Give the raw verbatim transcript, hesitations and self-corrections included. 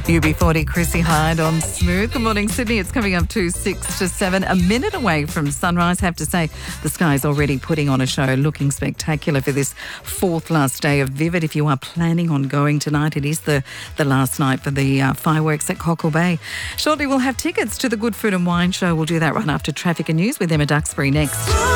U B forty, Chrissy Hyde on Smooth. Good morning, Sydney. It's coming up to six to seven, a minute away from sunrise. Have to say, the sky's already putting on a show, looking spectacular for this fourth last day of Vivid. If you are planning on going tonight, it is the, the last night for the uh, fireworks at Cockle Bay. Shortly, we'll have tickets to the Good Food and Wine Show. We'll do that right after traffic and news with Emma Duxbury next.